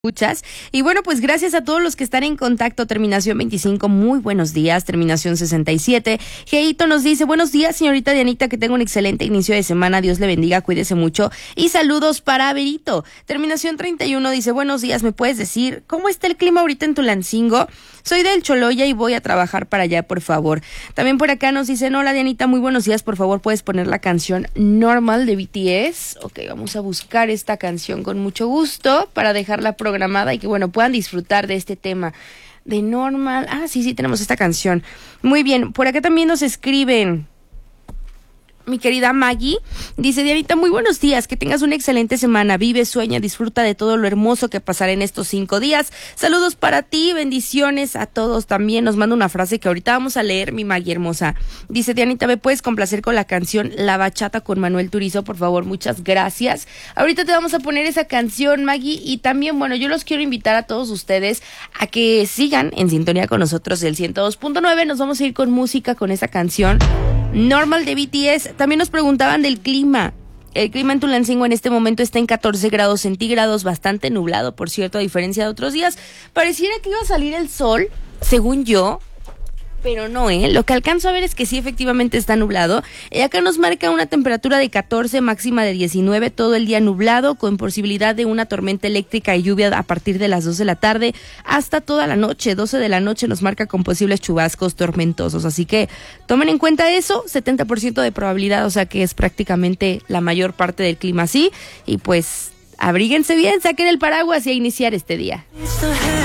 Escuchas. Y bueno, pues gracias a todos los que están en contacto. Terminación 25, muy buenos días. Terminación 67, Geito nos dice: buenos días, señorita Dianita, que tenga un excelente inicio de semana, Dios le bendiga, cuídese mucho y saludos para Berito. Terminación 31 dice: buenos días, ¿me puedes decir cómo está el clima ahorita en Tulancingo? Soy del Choloya y voy a trabajar para allá, por favor. También por acá nos dicen: hola Dianita, muy buenos días, por favor puedes poner la canción Normal de BTS. Ok, vamos a buscar esta canción con mucho gusto para dejarla programada y que bueno, puedan disfrutar de este tema de Normal. Sí, tenemos esta canción. Muy bien, por acá también nos escriben. Mi querida Maggie dice: Dianita, muy buenos días, que tengas una excelente semana, vive, sueña, disfruta de todo lo hermoso que pasará en estos 5 días. Saludos para ti, bendiciones a todos. También nos manda una frase que ahorita vamos a leer, mi Maggie hermosa. Dice: Dianita, ¿me puedes complacer con la canción La Bachata con Manuel Turizo, por favor? Muchas gracias. Ahorita te vamos a poner esa canción, Maggie, y también, bueno, yo los quiero invitar a todos ustedes a que sigan en sintonía con nosotros del 102.9. Nos vamos a ir con música, con esa canción Normal de BTS. También nos preguntaban del clima. El clima en Tulancingo en este momento está en 14 grados centígrados, bastante nublado, por cierto, a diferencia de otros días. Pareciera que iba a salir el sol, según yo, pero no, Lo que alcanzo a ver es que sí, efectivamente está nublado. Acá nos marca una temperatura de 14, máxima de 19, todo el día nublado, con posibilidad de una tormenta eléctrica y lluvia a partir de las 2 de la tarde hasta toda la noche. 12 de la noche nos marca con posibles chubascos tormentosos, así que tomen en cuenta eso, 70% de probabilidad, o sea que es prácticamente la mayor parte del clima así, y pues abríguense bien, saquen el paraguas y a iniciar este día.